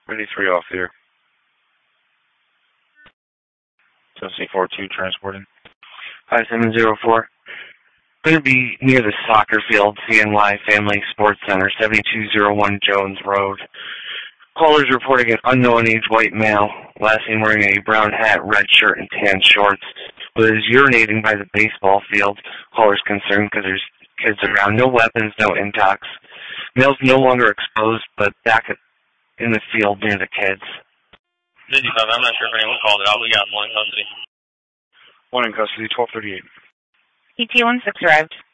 Ready 3 off here. 742 transporting. 5704. Going to be near the soccer field, CNY Family Sports Center, 7201 Jones Road. Callers reporting an unknown age white male, last seen wearing a brown hat, red shirt, and tan shorts, but is urinating by the baseball field. Callers concerned because there's kids around. No weapons, no intox. Male's no longer exposed, but back in the field near the kids. 55, I'm not sure if anyone called it out. We got one in custody. One in custody, 1238. ET-16 arrived.